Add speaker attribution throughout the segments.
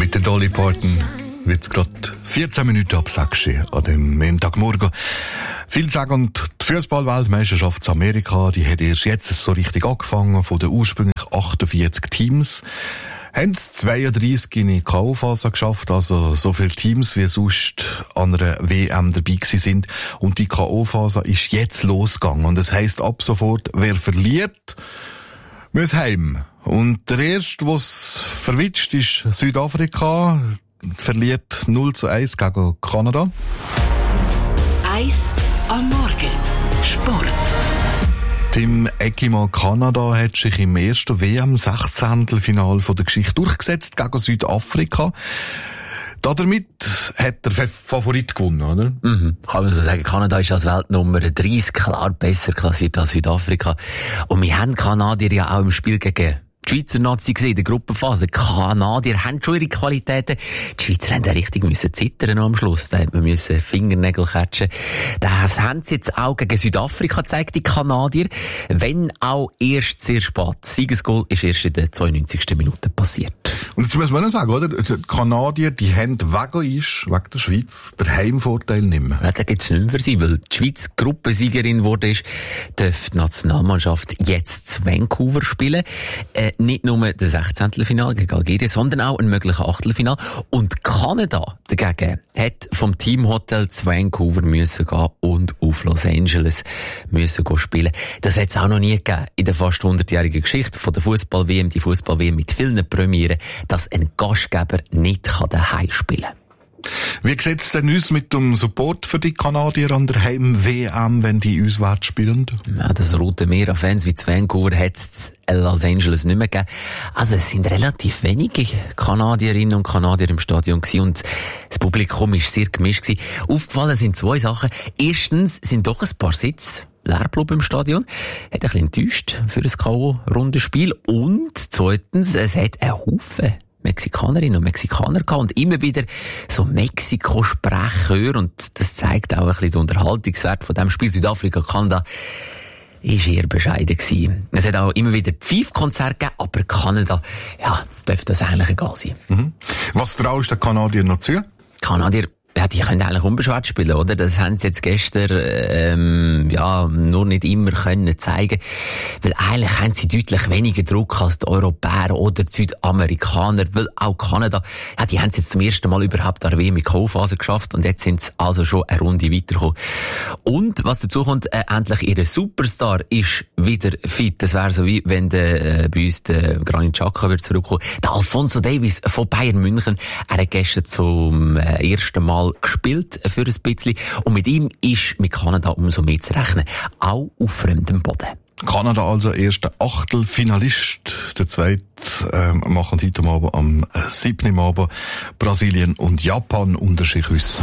Speaker 1: Mit der Dolly Parton wird es gerade 14 Minuten ab 6 an dem Montagmorgen. Viel sagen, und die Fußball-Weltmeisterschaft in Amerika, die hat erst jetzt so richtig angefangen. Von den ursprünglich 48 Teams haben es 32 in die K.O.-Phase geschafft, also so viele Teams wie sonst an einer WM dabei gewesen sind. Und die K.O.-Phase ist jetzt losgegangen. Und das heisst ab sofort, wer verliert, muss heim. Und der erste, was verwitscht, ist Südafrika. Verliert 0:1 gegen Kanada.
Speaker 2: 1 am Morgen. Sport.
Speaker 1: Team Ekiman Kanada hat sich im ersten WM-16-Finale der Geschichte durchgesetzt gegen Südafrika. Damit hat der Favorit gewonnen, oder?
Speaker 3: Kann man so sagen, Kanada ist als Weltnummer 30 klar besser klassiert als Südafrika. Und wir haben Kanadier ja auch im Spiel gegen die Schweizer Nazi gesehen, in der Gruppenphase. Die Kanadier haben schon ihre Qualitäten. Die Schweizer haben richtig zittern am Schluss. Da hat man Fingernägel catchen. Das haben sie jetzt auch gegen Südafrika gezeigt, die Kanadier. Wenn auch erst sehr spät. Das Siegesgoal ist erst in der 92. Minute passiert.
Speaker 1: Und jetzt muss man auch sagen, oder? Die Kanadier, die haben wegen der Schweiz den Heimvorteil nicht mehr.
Speaker 3: Ja, das gibt es nicht mehr für sie, weil die Schweiz Gruppensiegerin wurde ist, darf die Nationalmannschaft jetzt zu Vancouver spielen. Nicht nur das 16. Finale gegen Algerien, sondern auch ein möglicher Achtelfinal. Und Kanada dagegen hat vom Teamhotel zu Vancouver müssen gehen und auf Los Angeles müssen gehen spielen. Das hat es auch noch nie gegeben in der fast 100-jährigen Geschichte von der Fußball-WM, die Fußball-WM mit vielen Premieren, dass ein Gastgeber nicht daheim spielen kann.
Speaker 1: Wie sieht es denn aus mit dem Support für die Kanadier an der Heim-WM, wenn die auswärts spielen?
Speaker 3: Ja, das Rote Meer an Fans wie zu Vancouver hat es in Los Angeles nicht mehr gegeben. Also es sind relativ wenige Kanadierinnen und Kanadier im Stadion gewesen und das Publikum war sehr gemischt gewesen. Aufgefallen sind zwei Sachen. Erstens sind doch ein paar Sitze leer geblieben im Stadion. Hat ein bisschen enttäuscht für ein K.O.-Rundenspiel. Und zweitens, es hat einen Haufen Mexikanerinnen und Mexikaner gehabt und immer wieder so Mexiko-Sprech hören, und das zeigt auch ein bisschen den Unterhaltungswert von dem Spiel. Südafrika-Kanada ist eher bescheiden gewesen. Es hat auch immer wieder Pfeifkonzerte gegeben, aber Kanada, ja, dürfte das eigentlich egal sein.
Speaker 1: Was traust du den Kanadiern noch zu?
Speaker 3: Kanadier, ja, die können eigentlich unbeschwert spielen, oder? Das haben sie jetzt gestern, nur nicht immer können zeigen. Weil eigentlich haben sie deutlich weniger Druck als die Europäer oder die Südamerikaner. Weil auch Kanada, ja, die haben es jetzt zum ersten Mal überhaupt an der WM in K.O.-Phase geschafft und jetzt sind sie also schon eine Runde weitergekommen. Und was dazu kommt, endlich ihr Superstar ist wieder fit. Das wäre so wie, wenn bei uns der Granit Xhaka wird zurückkommen. Der Alphonso Davies von Bayern München, er hat gestern zum ersten Mal gespielt für ein bisschen. Und mit ihm ist mit Kanada umso mehr zu rechnen. Auch auf fremdem Boden.
Speaker 1: Kanada also erster Achtelfinalist. Der zweite machen heute Abend am 7. Abend Brasilien und Japan unter sich wissen.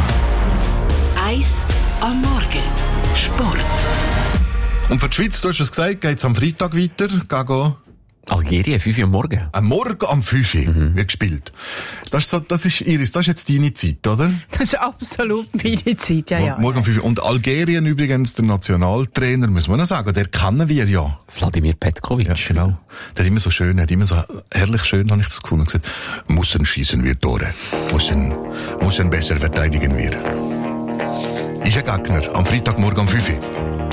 Speaker 2: 1 am Morgen. Sport.
Speaker 1: Und für die Schweiz, du hast es gesagt, geht es am Freitag weiter gegen
Speaker 3: Algerien, 5 Uhr am Morgen.
Speaker 1: Am Morgen am 5 Uhr wird gespielt. Das ist Iris, das ist jetzt deine Zeit, oder?
Speaker 4: Das ist absolut meine Zeit, ja.
Speaker 1: Morgen um 5 Uhr. Und Algerien übrigens, der Nationaltrainer, muss man noch sagen, der kennen wir ja.
Speaker 3: Wladimir Petkovic.
Speaker 1: Ja, genau. Der hat immer so schön, herrlich schön, habe ich das gefunden, gesagt, müssen schießen wir Tore. Müssen besser verteidigen wir. Ist ein Gegner am Freitagmorgen um 5 Uhr.